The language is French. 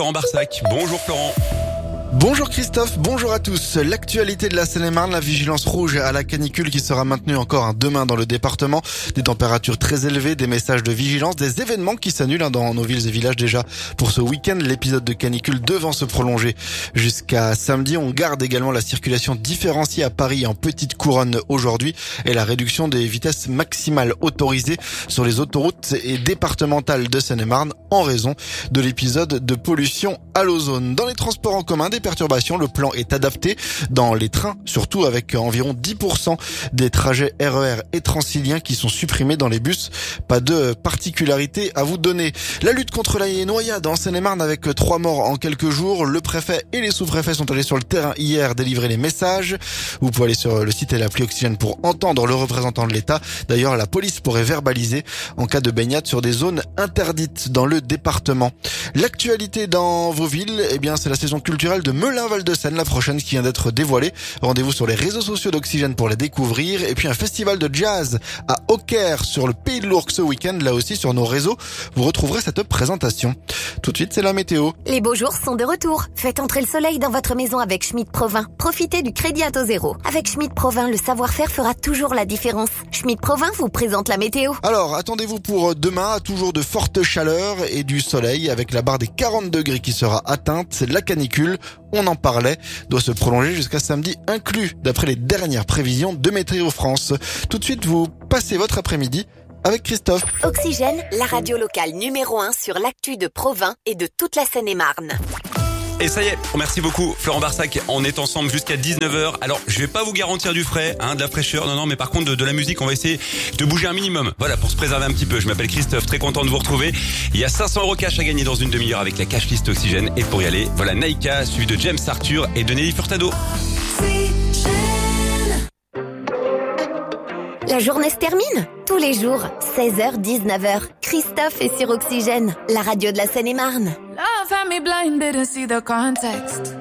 Florent Barsac. Bonjour Florent. Bonjour Christophe, bonjour à tous. L'actualité de la Seine-et-Marne, la vigilance rouge à la canicule qui sera maintenue encore demain dans le département. Des températures très élevées, des messages de vigilance, des événements qui s'annulent dans nos villes et villages déjà pour ce week-end. L'épisode de canicule devant se prolonger jusqu'à samedi. On garde également la circulation différenciée à Paris en petite couronne aujourd'hui et la réduction des vitesses maximales autorisées sur les autoroutes et départementales de Seine-et-Marne en raison de l'épisode de pollution à l'ozone. Dans les transports en commun, des perturbations, le plan est adapté dans les trains, surtout avec environ 10% des trajets RER et Transilien qui sont supprimés dans les bus. Pas de particularité à vous donner. La lutte contre la noyade en Seine-et-Marne avec 3 morts en quelques jours. Le préfet et les sous-préfets sont allés sur le terrain hier délivrer les messages. Vous pouvez aller sur le site et l'appli Oxygène pour entendre le représentant de l'État. D'ailleurs, la police pourrait verbaliser en cas de baignade sur des zones interdites dans le département. L'actualité dans vos villes, c'est la saison culturelle de Melun-Val-de-Seine, la prochaine qui vient d'être dévoilée. Rendez-vous sur les réseaux sociaux d'Oxygène pour la découvrir. Et puis un festival de jazz à Auxerre sur le Pays de l'Ourcq ce week-end. Là aussi sur nos réseaux, vous retrouverez cette présentation. Tout de suite, c'est la météo. Les beaux jours sont de retour. Faites entrer le soleil dans votre maison avec Schmitt Provins. Profitez du crédit à taux zéro. Avec Schmitt Provins, le savoir-faire fera toujours la différence. Schmitt Provins vous présente la météo. Alors, attendez-vous pour demain à toujours de fortes chaleurs et du soleil avec la barre des 40 degrés qui sera atteinte. C'est la canicule. On en parlait, doit se prolonger jusqu'à samedi inclus, d'après les dernières prévisions de Météo France. Tout de suite, vous passez votre après-midi avec Christophe. Oxygène, la radio locale numéro 1 sur l'actu de Provins et de toute la Seine-et-Marne. Et ça y est, merci beaucoup Florent Barsac, on est ensemble jusqu'à 19h. Alors je vais pas vous garantir du frais, de la fraîcheur, non, mais par contre de la musique, on va essayer de bouger un minimum. Voilà, pour se préserver un petit peu. Je m'appelle Christophe, très content de vous retrouver. Il y a 500 € cash à gagner dans une demi-heure avec la cash list Oxygène. Et pour y aller, voilà Naïka, suivi de James Arthur et de Nelly Furtado. La journée se termine. Tous les jours, 16h, 19h. Christophe est sur Oxygène, la radio de la Seine-et-Marne. Love had me blind, didn't see the context.